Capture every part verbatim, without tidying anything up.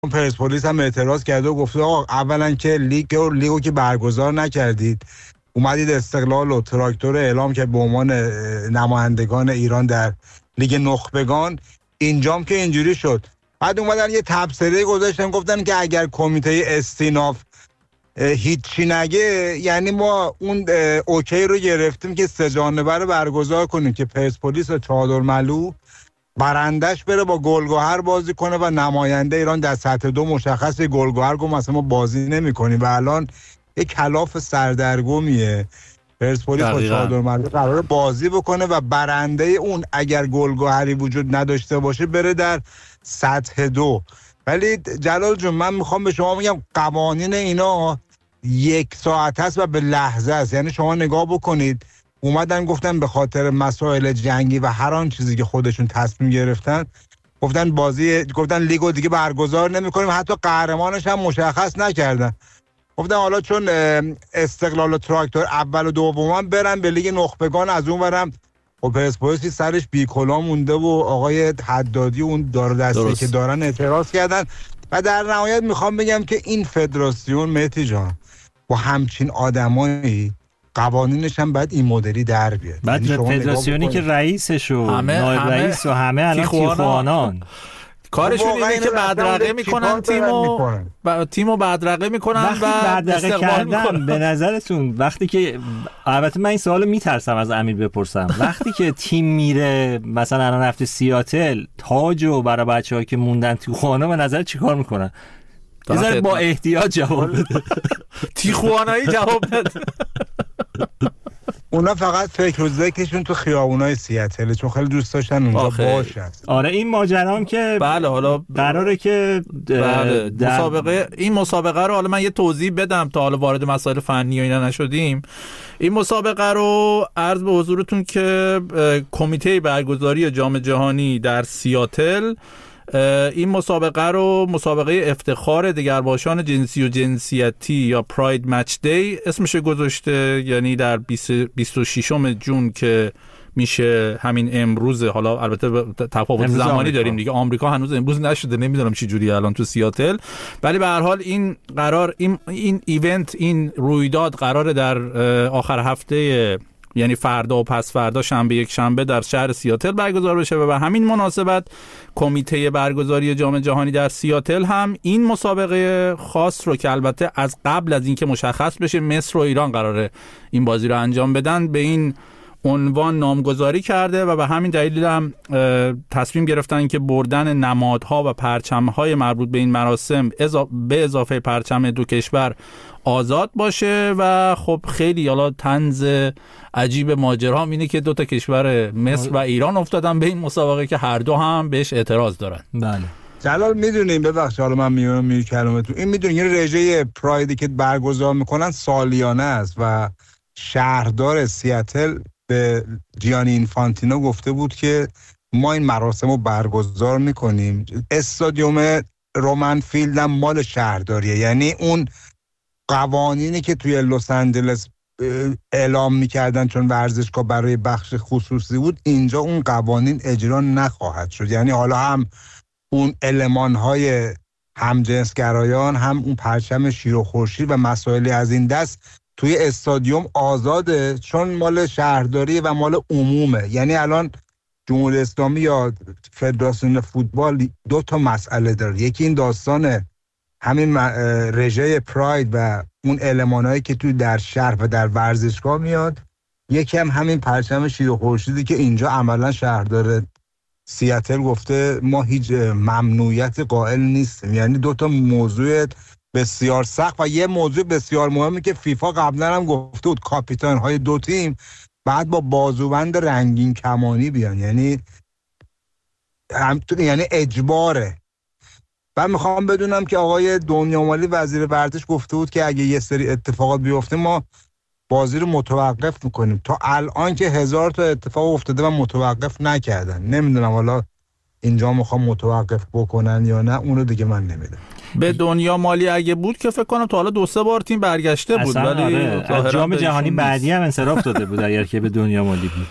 پرسپولیس هم اعتراض کرده و گفته آقا اولا که لیگ و لیگو که برگزار نکردید، اومدید استقلال و تراکتور اعلام که به عنوان نمایندگان ایران در لیگ نخبگان، اینجام که اینجوری شد. بعد اومدن یه تبصره گذاشتن گفتن که اگر کمیته استیناف هیچی نگه، یعنی ما اون اوکی رو گرفتیم که سه جانبه رو برگزار کنیم که پرسپولیس و چادرملو برندش بره با گلگهر بازی کنه و نماینده ایران در سطح دو مشخص گلگهر گفت مثلا ما بازی نمی کنیم و الان یک کلاف سردرگمیه. پرسپولیس با چادرملو قراره بازی بکنه و برنده اون اگر گلگهری وجود نداشته باشه بره در سطح دو. ولی جلال جون من میخوام به شما میگم قوانین اینا یک ساعت هست و به لحظه است. یعنی شما نگاه بکنید اومدن گفتن به خاطر مسائل جنگی و هر آن چیزی که خودشون تصمیم گرفتن گفتن بازی گفتن لیگو دیگه برگزار نمی‌کنیم، حتی قهرمانش هم مشخص نکردن. گفتن حالا چون استقلال و تراکتور اول و دومم برن به لیگ نخبگان، از اون برم و پرسپولیس سرش بیکلا مونده و آقای حدادی اون دار دستی که دارن اعتراض کردن. و در نهایت میخوام بگم که این فدراسیون مهدی جان با همچین آدمایی قوانینش هم باید این مدلی در بیاد. بعد فدراسیونی که رئیسش و نایب رئیس و همه الان تیخوانان کارشون اینه که بدرقه میکنن تیمو ب... تیمو بدرقه میکنن و بدرقه کردن. به نظرتون وقتی که البته من این سوالو میترسم از امیر بپرسم، وقتی که تیم میره مثلا الان رفته سیاتل تاجو برای بچه‌ها که موندن تو خانه، به نظر چیکار میکنن؟ بذار با احتیاط جواب بده. تیخوانایی جواب بده. اونا فقط فکر و ذکرشون تو خیابونای سیاتل، چون خیلی دوست داشتن اونجا باشن. آره این ماجرا هم که بله حالا قراره که بله در... مسابقه این مسابقه رو حالا من یه توضیح بدم تا حالا وارد مسائل فنی و اینا نشدیم. این مسابقه رو عرض به حضورتون که کمیته برگزاری جام جهانی در سیاتل این مسابقه رو مسابقه افتخار دگرباشان جنسی و جنسیتی یا پراید مچ دی اسمش گذاشته، یعنی در بیست و ششم جون که میشه همین امروز. حالا البته تفاوت زمانی آمریکا. داریم دیگه، آمریکا هنوز امروز نشده، نمیدونم چه جوریه الان تو سیاتل، ولی به هر حال این قرار این این ایونت این رویداد قراره در آخر هفته، یعنی فردا و پس فردا شنبه یک شنبه در شهر سیاتل برگزار بشه و به همین مناسبت کمیته برگزاری جام جهانی در سیاتل هم این مسابقه خاص رو که البته از قبل از اینکه مشخص بشه مصر و ایران قراره این بازی رو انجام بدن به این عنوان نامگذاری کرده و به همین دلیل هم تصمیم گرفتن که بردن نمادها و پرچم‌های مربوط به این مراسم به اضافه پرچم دو کشور آزاد باشه. و خب خیلی حالا طنز عجیب ماجرا اینه که دو تا کشور مصر و ایران افتادن به این مسابقه که هر دو هم بهش اعتراض دارن. بله جلال میدونیم، ببخشید حالا من میونم می کلمتون، این میدونین این رژه پرایدی که برگزار میکنن سالیانه است و شهردار سیاتل به جیانی اینفانتینو گفته بود که ما این مراسم رو برگزار میکنیم. استادیوم رومن فیلد هم مال شهرداریه، یعنی اون قوانینی که توی لس آنجلس اعلام میکردن چون ورزشگاه برای بخش خصوصی بود، اینجا اون قوانین اجرا نخواهد شد. یعنی حالا هم اون المانهای همجنسگرایان، هم اون پرچم شیر و خورشید و مسائلی از این دست توی استادیوم آزاده چون مال شهرداری و مال عمومه. یعنی الان جمهوری اسلامی یا فدراسیون فوتبال دو تا مسئله داره، یکی این داستان همین رژه پراید و اون المانایی که توی در شهر و در ورزشگاه میاد، یکی هم همین پرچم شیر و خورشیدی که اینجا عملا شهردار سیاتل گفته ما هیچ ممنوعیت قائل نیستیم. یعنی دو تا موضوع بسیار سخت و یه موضوع بسیار مهمی که فیفا قبلا هم گفته بود کاپیتان های دو تیم بعد با بازوبند رنگین کمانی بیان، یعنی هم یعنی اجباره. من میخوام بدونم که آقای دنیامالی وزیر ورزش گفته بود که اگه یه سری اتفاقات بیفته ما بازی رو متوقف میکنیم. تا الان که هزار تا اتفاق افتاده و متوقف نکردن. نمیدونم حالا اینجا میخوام متوقف بکنن یا نه، اونو دیگه من نمیدونم. به دنیا مالی اگه بود که فکر کنم تا حالا دو سه بار تیم برگشته بود، ولی آره. جام جهانی بعدی هم انصراف داده بود اگر که به دنیا مالی بود.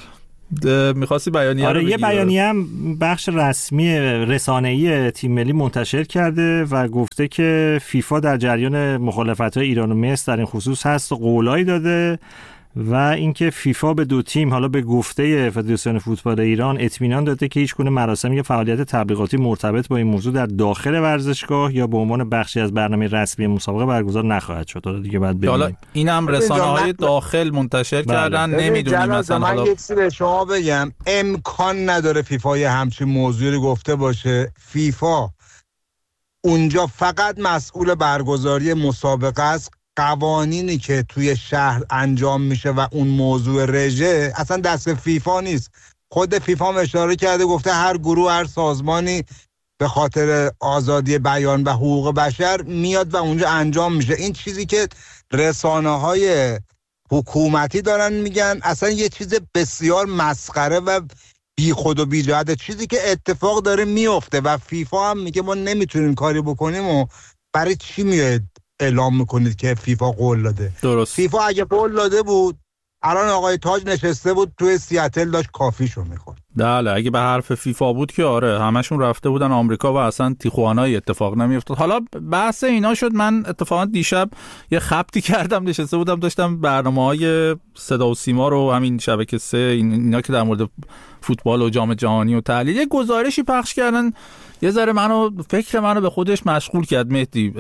می‌خواستی بیانیه آره رو یه بیانیه هم بخش رسمی رسانه‌ای تیم ملی منتشر کرده و گفته که فیفا در جریان مخالفت‌های ایران و مصر در این خصوص هست و قولایی داده و اینکه فیفا به دو تیم حالا به گفته فدراسیون فوتبال ایران اطمینان داده که هیچ گونه مراسم یا فعالیت تبلیغاتی مرتبط با این موضوع در داخل ورزشگاه یا به عنوان بخشی از برنامه رسمی مسابقه برگزار نخواهد شد. حالا دیگه بعد ببینیم. حالا اینم رسانه‌های داخل منتشر بله. کردن نمیدونیم مثلا من حالا یک چیزی به شما بگم، امکان نداره فیفا یه همچین موضوعی رو گفته باشه. فیفا اونجا فقط مسئول برگزاری مسابقه است. قوانینی که توی شهر انجام میشه و اون موضوع رژه اصلا دست فیفا نیست. خود فیفا هم اشاره کرده، گفته هر گروه هر سازمانی به خاطر آزادی بیان و حقوق بشر میاد و اونجا انجام میشه. این چیزی که رسانه‌های حکومتی دارن میگن اصلا یه چیز بسیار مسخره و بی خود و بی جهت، چیزی که اتفاق داره میفته و فیفا هم میگه ما نمیتونیم کاری بکنیم و برای چی میاد اعلام میکنید که فیفا قول داده؟ درست. فیفا اگه قول داده بود الان آقای تاج نشسته بود توی سیاتل داشت کافیشو میخورد. بله اگه به حرف فیفا بود که آره همشون رفته بودن آمریکا و اصلا تیخوانای اتفاق نمیافتاد. حالا بحث اینا شد. من اتفاقا دیشب یه خبطی کردم، نشسته بودم داشتم برنامه‌های صدا و سیما رو همین شبکه سه اینا که در مورد فوتبال و جام جهانی و تحلیل یه گزارشی پخش کردن، یه ذره منو فکر منو به خودش مشغول کرد. مهدی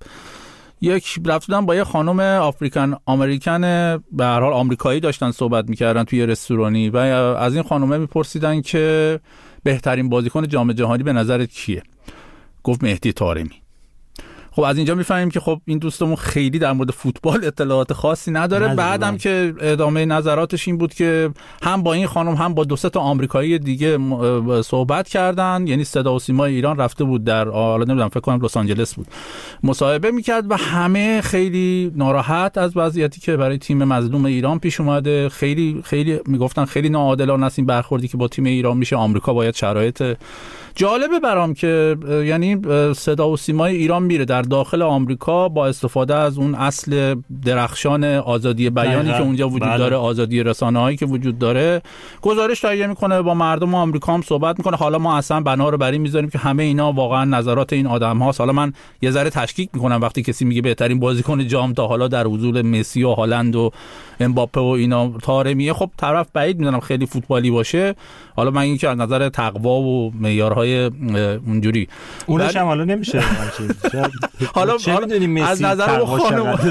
یک رفتم با یه خانم آفریکن امریکن به هر حال آمریکایی داشتن صحبت میکردن توی رستورانی و از این خانومه میپرسیدن که بهترین بازیکن جام جهانی به نظرت کیه؟ گفت مهدی طارمی. خب از اینجا میفهمیم که خب این دوستمون خیلی در مورد فوتبال اطلاعات خاصی نداره. بعدم که ادامه نظراتش این بود که هم با این خانم هم با دو سه تا آمریکایی دیگه صحبت کردن، یعنی صدا و سیما ایران رفته بود در حالا نمیدونم فکر کنم لس آنجلس بود مصاحبه میکرد و همه خیلی ناراحت از وضعیتی که برای تیم مظلوم ایران پیش اومده. خیلی خیلی میگفتن خیلی ناعادلانه است این برخوردی که با تیم ایران میشه. آمریکا باید شرایط جالبه برام که یعنی صدا و سیمای ایران میره در داخل آمریکا با استفاده از اون اصل درخشان آزادی بیانی که اونجا وجود بله. داره، آزادی رسانه‌هایی که وجود داره، گزارش تهیه میکنه، با مردم آمریکا هم صحبت میکنه. حالا ما اصلا بنا رو بر این میذاریم که همه اینا واقعا نظرات این آدم هاست. حالا من یه ذره تشکیک میکنم وقتی کسی میگه بهترین بازیکن جام تا حالا در حضور مسی و هالند و امباپه و اینا طارمیه. خب طرف بعید میدونم خیلی فوتبالی باشه. حالا من این که از نظر تقوا و معیارهای اونجوری اونش هم حالا نمیشه حالا از نظر خانم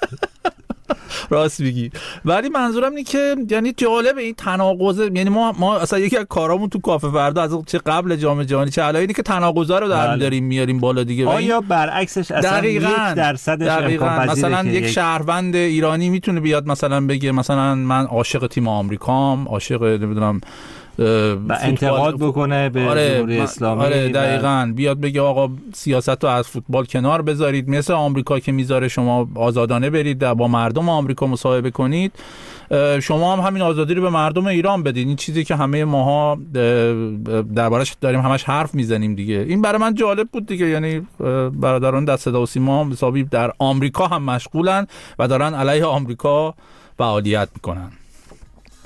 راست میگی، ولی منظورم اینه که یعنی جالب این تناقض، یعنی ما ما اصلا یکی از کارامون تو کافه فردا از چه قبل جام جهانی چه الان اینه که تناقضا رو در داریم میاریم بالا دیگه. آیا برعکسش اصلا یک درصدش امکان پذیره؟ مثلا یک یک شهروند ایرانی میتونه بیاد مثلا بگه مثلا من عاشق تیم آمریکام، عاشق نمیدونم و انتقاد بکنه به آره جمهوری اسلامی. آره دقیقاً بیاد بگه آقا سیاست رو از فوتبال کنار بذارید، مثل آمریکا که میذاره شما آزادانه برید با مردم آمریکا مصاحبه کنید، شما هم همین آزادی رو به مردم ایران بدید. این چیزی که همه ماها دربارش داریم همش حرف میزنیم دیگه. این برای من جالب بود دیگه، یعنی برادران دست صدا و سیما حسابی در آمریکا هم مشغولن و دارن علیه آمریکا فعالیت میکنن.